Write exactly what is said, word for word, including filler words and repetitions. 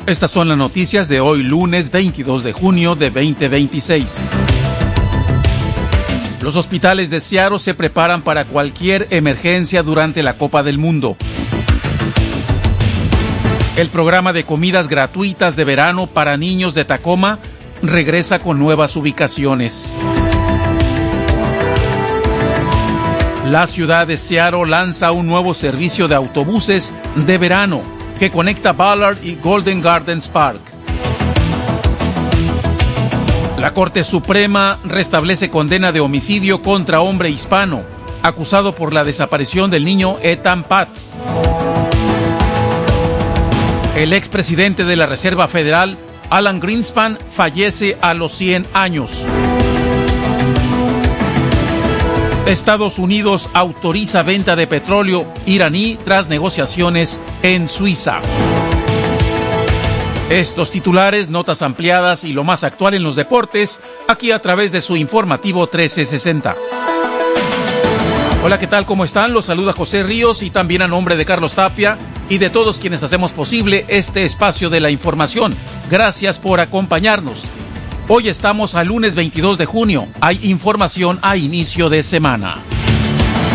Estas son las noticias de hoy, lunes veintidós de junio de veinte veintiséis. Los hospitales de Seattle se preparan para cualquier emergencia durante la Copa del Mundo. El programa de comidas gratuitas de verano para niños de Tacoma regresa con nuevas ubicaciones. La ciudad de Seattle lanza un nuevo servicio de autobuses de verano que conecta Ballard y Golden Gardens Park. La Corte Suprema restablece condena de homicidio contra hombre hispano, acusado por la desaparición del niño Ethan Patz. El expresidente de la Reserva Federal, Alan Greenspan, fallece a los cien años. Estados Unidos autoriza venta de petróleo iraní tras negociaciones en Suiza. Estos titulares, notas ampliadas y lo más actual en los deportes, aquí a través de su informativo trece sesenta. Hola, ¿qué tal? ¿Cómo están? Los saluda José Ríos y también a nombre de Carlos Tapia y de todos quienes hacemos posible este espacio de la información. Gracias por acompañarnos. Hoy estamos al lunes veintidós de junio. Hay información a inicio de semana.